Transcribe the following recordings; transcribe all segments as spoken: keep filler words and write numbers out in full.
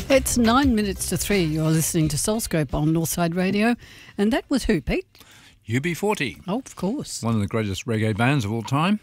It's nine minutes to three. You're listening to Soulscope on Northside Radio. And that was who, Pete? U B forty. Oh, of course. One of the greatest reggae bands of all time.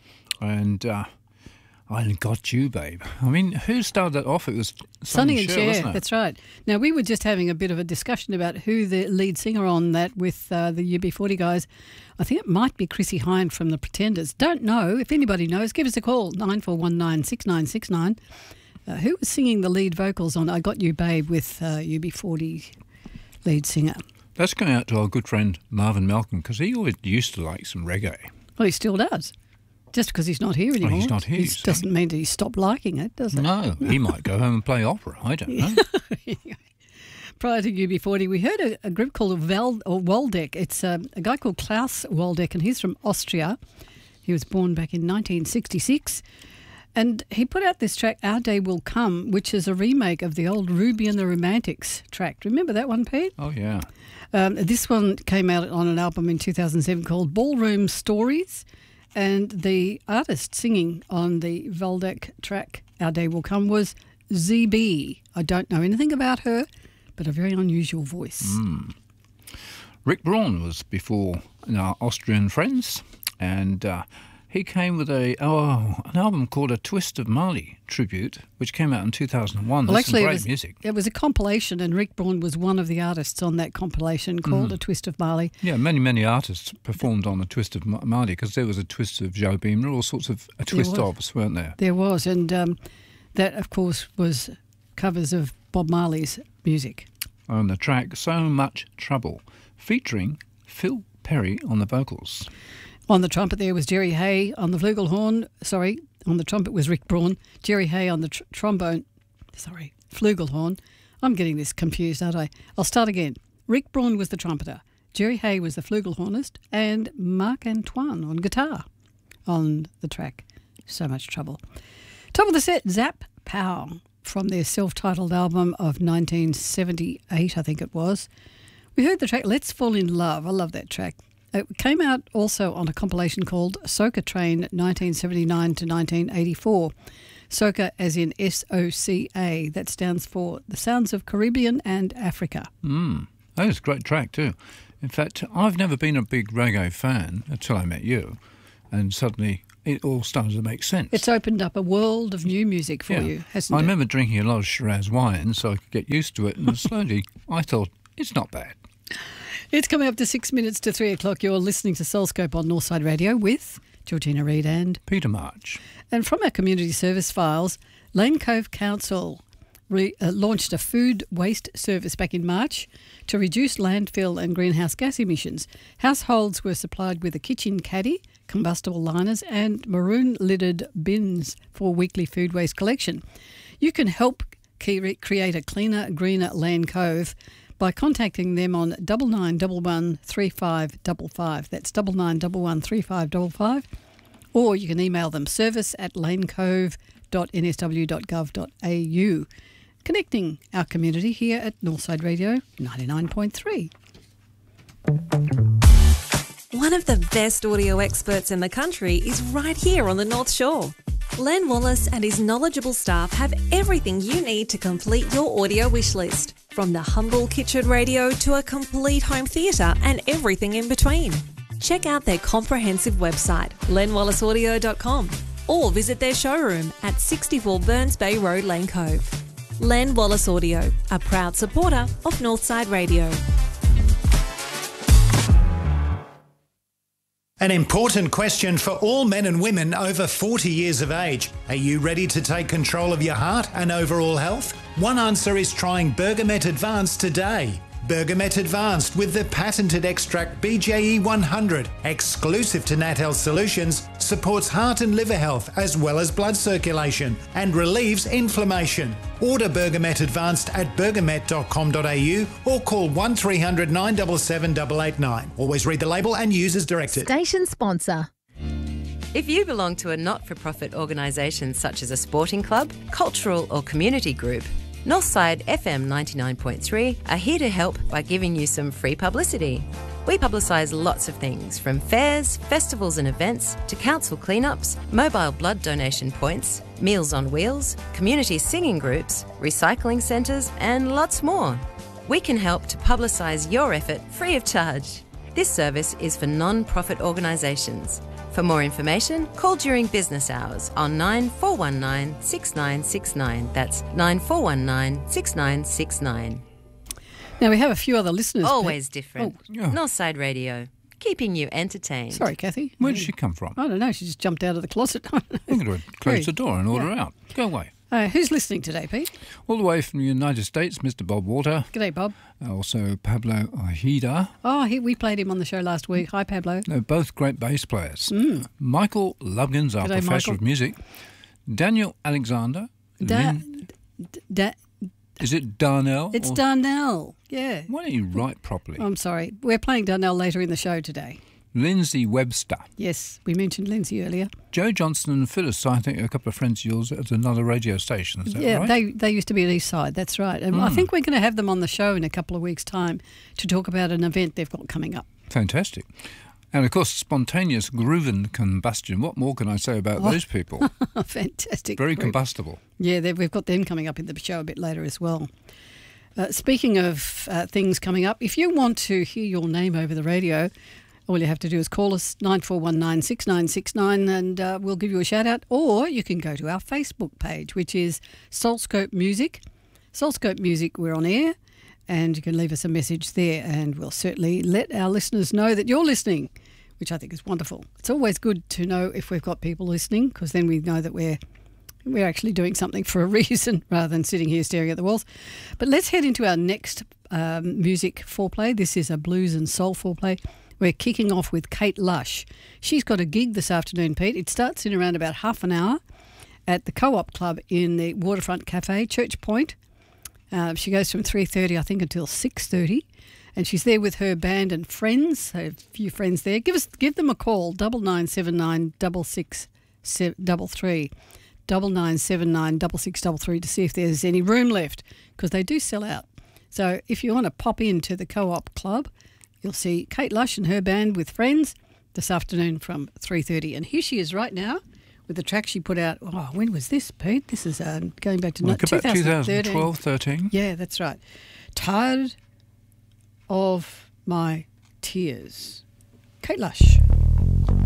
And uh, I Got You, Babe. I mean, who started that off? It was Sonny and Cher, Cher, wasn't it? that's right. Now, we were just having a bit of a discussion about who the lead singer on that with uh, the U B forty guys. I think it might be Chrissie Hynde from The Pretenders. Don't know. If anybody knows, give us a call, nine four one nine, six nine six nine. Uh, who was singing the lead vocals on I Got You, Babe with uh, U B forty lead singer? That's going out to our good friend Marvin Malcolm, because he always used to like some reggae. Well, he still does. Just because he's not here anymore. Oh, he's not here. It doesn't mean that he stopped liking it, does it? No, he might go home and play opera. I don't know. Prior to U B forty, we heard a, a group called Val, or Waldeck. It's um, a guy called Klaus Waldeck, and he's from Austria. He was born back in nineteen sixty-six. And he put out this track, Our Day Will Come, which is a remake of the old Ruby and the Romantics track. Remember that one, Pete? Oh, yeah. Um, this one came out on an album in two thousand seven called Ballroom Stories. And the artist singing on the Waldeck track, Our Day Will Come, was Z B. I don't know anything about her, but a very unusual voice. Mm. Rick Braun was before our Austrian friends, and uh, he came with a oh an album called A Twist of Mali Tribute, which came out in two thousand one. Well, That's actually, some great it was, music. It was a compilation, and Rick Braun was one of the artists on that compilation called Mm. A Twist of Mali. Yeah, many, many artists performed on A Twist of Ma- Mali, because there was a twist of Joe Beam. There were all sorts of a twist ofs, weren't there? There was, and um, that, of course, was covers of Bob Marley's music. On the track, So Much Trouble, featuring Phil Perry on the vocals. On the trumpet there was Jerry Hay. On the flugelhorn, sorry, on the trumpet was Rick Braun. Jerry Hay on the tr- trombone, sorry, flugelhorn. I'm getting this confused, aren't I? I'll start again. Rick Braun was the trumpeter. Jerry Hay was the flugelhornist. And Marc Antoine on guitar on the track. So Much Trouble. Top of the set, Zap Pow, from their self-titled album of nineteen seventy-eight, I think it was. We heard the track Let's Fall in Love. I love that track. It came out also on a compilation called Soca Train nineteen seventy-nine to nineteen eighty-four. Soca as in S O C A. That stands for The Sounds of Caribbean and Africa. Mm. That was a great track too. In fact, I've never been a big reggae fan until I met you, and suddenly it all started to make sense. It's opened up a world of new music for Yeah. you, hasn't I it? remember drinking a lot of Shiraz wine so I could get used to it, and slowly I thought, it's not bad. It's coming up to six minutes to three o'clock. You're listening to Soulscope on Northside Radio with Georgina Reid and Peter March. And from our community service files, Lane Cove Council re, uh, launched a food waste service back in March to reduce landfill and greenhouse gas emissions. Households were supplied with a kitchen caddy, combustible liners and maroon-lidded bins for weekly food waste collection. You can help ke- create a cleaner, greener Lane Cove by contacting them on double nine double one three five five five. That's double nine double one three five five five. Or you can email them service at lanecove dot n s w dot gov dot a u. Connecting our community here at Northside Radio ninety-nine point three. One of the best audio experts in the country is right here on the North Shore. Len Wallace and his knowledgeable staff have everything you need to complete your audio wish list, from the humble kitchen radio to a complete home theatre and everything in between. Check out their comprehensive website, len wallace audio dot com, or visit their showroom at sixty-four Burns Bay Road, Lane Cove. Len Wallace Audio, a proud supporter of Northside Radio. An important question for all men and women over forty years of age. Are you ready to take control of your heart and overall health? One answer is trying Bergamet Advanced today. Bergamet Advanced with the patented extract B J E one hundred, exclusive to Nat Health Solutions, supports heart and liver health as well as blood circulation and relieves inflammation. Order Bergamet Advanced at bergamet dot com dot a u or call one three hundred nine seven seven eight eight nine. Always read the label and use as directed. Station sponsor. If you belong to a not-for-profit organisation such as a sporting club, cultural or community group, Northside F M ninety-nine point three are here to help by giving you some free publicity. We publicise lots of things, from fairs, festivals and events, to council cleanups, mobile blood donation points, Meals on Wheels, community singing groups, recycling centres and lots more. We can help to publicise your effort free of charge. This service is for non-profit organisations. For more information, call during business hours on nine four one nine, six nine six nine. That's nine four one nine, six nine six nine. Now, we have a few other listeners. Always different. Oh, yeah. Northside Radio, keeping you entertained. Sorry, Kathy. Where did she come from? I don't know. She just jumped out of the closet. I'm going to close the door and order Yeah. out. Go away. Uh, who's listening today, Pete? All the way from the United States, Mister Bob Walter. G'day, Bob. Also Pablo Ojeda. Oh, he, we played him on the show last week. Hi, Pablo. They're both great bass players. Michael Luggins, our G'day, professor Michael. of music. Daniel Alexander. Da, Lynn- da, Is it Darnell? it's or- Darnell. Yeah. Why don't you write properly? I'm sorry. We're playing Darnell later in the show today. Lindsay Webster. Yes, we mentioned Lindsay earlier. Joe Johnston and Phyllis, I think, a couple of friends of yours at another radio station. Is that yeah, right? they they used to be at Eastside. That's right. And I think we're going to have them on the show in a couple of weeks' time to talk about an event they've got coming up. Fantastic. And, of course, Spontaneous Grooven Combustion. What more can I say about those people? Fantastic. Very group. combustible. Yeah, they- we've got them coming up in the show a bit later as well. Uh, speaking of uh, things coming up, if you want to hear your name over the radio, all you have to do is call us nine four one nine, six nine six nine and uh, we'll give you a shout out. Or you can go to our Facebook page, which is Soulscope Music. Soulscope Music, we're on air, and you can leave us a message there and we'll certainly let our listeners know that you're listening, which I think is wonderful. It's always good to know if we've got people listening, because then we know that we're we're actually doing something for a reason rather than sitting here staring at the walls. But let's head into our next um, music foreplay. This is a blues and soul foreplay. We're kicking off with Kate Lush. She's got a gig this afternoon, Pete. It starts in around about half an hour at the Co-op Club in the Waterfront Cafe, Church Point. Uh, she goes from three thirty, I think, until six thirty. And she's there with her band and friends, so a few friends there. Give us, give them a call, double nine seven nine double six double three, double nine seven nine double six double three to see if there's any room left, because they do sell out. So if you want to pop into the Co-op Club, you'll see Kate Lush and her band with friends this afternoon from three thirty. And here she is right now with the track she put out. Oh, when was this, Pete? This is uh, going back to Well, not about twenty thirteen. twenty twelve, thirteen. Yeah, that's right. Tired of My Tears. Kate Lush.